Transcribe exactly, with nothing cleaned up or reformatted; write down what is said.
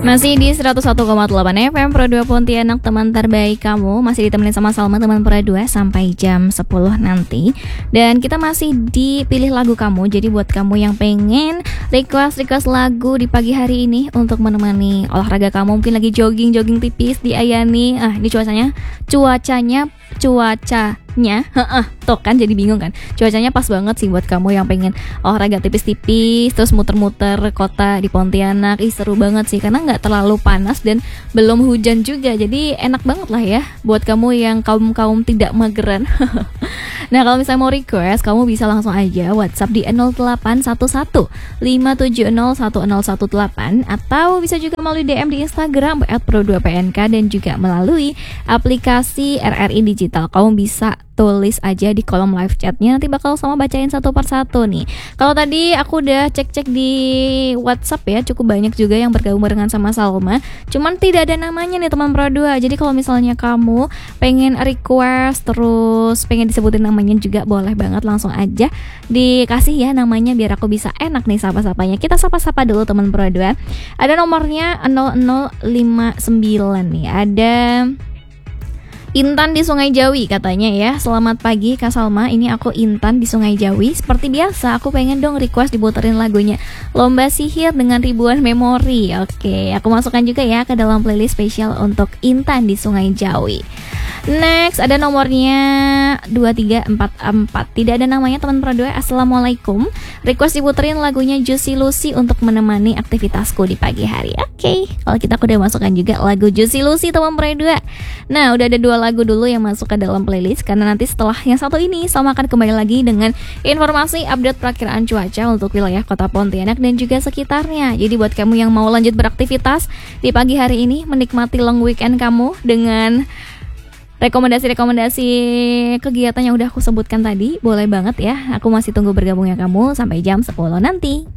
Masih di seratus satu koma delapan F M Pro dua Pontianak, teman terbaik kamu. Masih ditemenin sama Salma, teman Pro dua, sampai jam sepuluh nanti. Dan kita masih dipilih lagu kamu. Jadi buat kamu yang pengen request-request lagu di pagi hari ini untuk menemani olahraga kamu, mungkin lagi jogging-jogging tipis di Ayani. Ah, ini cuacanya Cuacanya Cuacanya Heeh, tuh kan jadi bingung kan. Cuacanya pas banget sih buat kamu yang pengen olahraga tipis-tipis terus muter-muter kota di Pontianak. Ih, seru banget sih karena nggak terlalu panas dan belum hujan juga. Jadi enak banget lah ya buat kamu yang kaum-kaum tidak mageran. Nah, kalau misalnya mau request, kamu bisa langsung aja WhatsApp di nol delapan satu satu lima tujuh nol satu nol satu delapan, atau bisa juga melalui D M di Instagram at pro dua P N K, dan juga melalui aplikasi R R I Digital. Kamu bisa tulis aja di kolom live chatnya, nanti bakal sama bacain satu persatu nih. Kalau tadi aku udah cek-cek di WhatsApp ya, cukup banyak juga yang bergabung barengan sama Salma, cuman tidak ada namanya nih teman Pro dua. Jadi kalau misalnya kamu pengen request terus pengen disebutin namanya juga, boleh banget, langsung aja dikasih ya namanya biar aku bisa enak nih sapa-sapanya. Kita sapa-sapa dulu teman Pro dua. Ada nomornya nol nol lima sembilan nih. Ada Intan di Sungai Jawi katanya ya. Selamat pagi Kak Salma, ini aku Intan di Sungai Jawi. Seperti biasa aku pengen dong request diputerin lagunya Lomba Sihir dengan Ribuan Memori. Oke, aku masukkan juga ya ke dalam playlist spesial untuk Intan di Sungai Jawi. Next ada nomornya dua tiga empat empat. Tidak ada namanya teman Pro dua. Assalamualaikum, request diputerin lagunya Juicy Lucy untuk menemani aktivitasku di pagi hari. Oke, kalau kita udah masukkan juga lagu Juicy Lucy teman Pro dua. Nah, udah ada dua lagu dulu yang masuk ke dalam playlist, karena nanti setelah yang satu ini Salma akan kembali lagi dengan informasi update perakiraan cuaca untuk wilayah kota Pontianak dan juga sekitarnya. Jadi buat kamu yang mau lanjut beraktivitas di pagi hari ini, menikmati long weekend kamu dengan rekomendasi-rekomendasi kegiatan yang udah aku sebutkan tadi, boleh banget ya. Aku masih tunggu bergabungnya kamu sampai jam sepuluh nanti.